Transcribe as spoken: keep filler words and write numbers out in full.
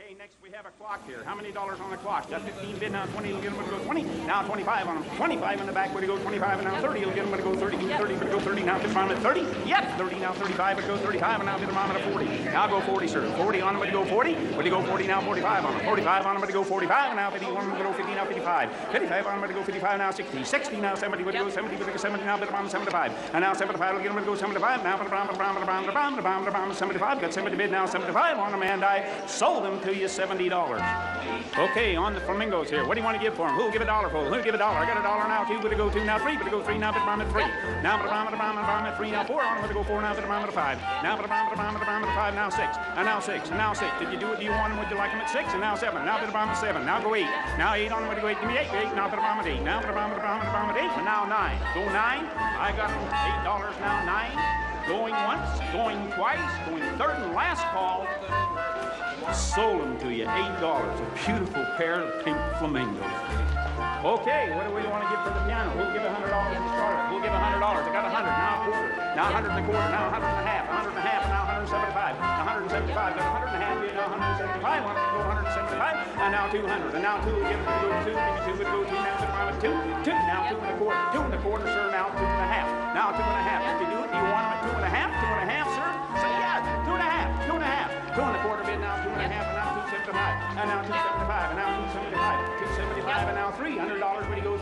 Okay, next we have a clock here. How many dollars on the clock? Got fifteen bid, now twenty, he'll get him to go twenty. Now twenty-five on him. twenty-five in the back, would he go twenty-five, and now thirty, he'll get him to go thirty, thirty, would go thirty, now fifty him at thirty. Yep, thirty, now thirty-five, would go thirty-five, and now get him on at forty. Now go forty, sir. forty on him, would go forty. Would he go forty, now forty-five on him. forty-five on him, would go forty-five, and now fifty-one, would go fifty, now fifty-five. fifty-five on him, would go fifty-five, now sixty. sixty, now seventy, would go seventy, would go seventy, now bid him on seventy-five. And now seventy-five, will get him to go seventy-five. Now for the bomb, the bomb, the bomb, the bomb, the bomb, the bomb, seventy-five. Got seventy bid, now seventy-five on him, and I sold him to you seventy dollars. Okay, on the flamingos here. What do you want to give for him? Who'll give a dollar for him? Who'll give a dollar? I got a dollar now, two, but it go two, now three, but it go three, now but the bomb at three. Now but the bomb, the bomb, the bomb at three, now four on him, but it go four, now but the bomb at five. Now but the bomb, the bomb, the bomb at five, now six. And now six, and now six. Did you do it? Do you want him? Would you like him at six? And now seven. Now but the bomb at seven. Now go eight. Now eight on him, would you go eight? Give me eight, eight. Now but the bomb at eight. Now but the bomb, the bomb, the bomb at eight. And now nine. Go nine. I got him eight dollars now, nine. Going once, going twice, going third and last call. Sold them to you, eight dollars. A beautiful pair of pink flamingos. Okay, what do we want to give for the piano? We'll give a hundred dollars to start it. We'll give a hundred dollars. I got a hundred, now a quarter. Now a hundred and a quarter, now a hundred and a half. A hundred and a half, and now a hundred and seventy-five. A hundred and seventy-five, got a hundred and a half, now a hundred and seventy-five. One go a hundred and seventy-five, and now two hundred. And now two will give it to go two, give me two, would go two, now five with two. Two, now two and a quarter. Two and a quarter, sir, now two and a half. Now two and a half. Did you do it? Do you want them at two and a half? Two and a half, sir? Say yes, two and a half, two and a half. Two and a quarter bid, now two and a half, and now two seventy-five. And now two seventy-five, and now two seventy-five. Two seventy-five, and now three hundred dollars.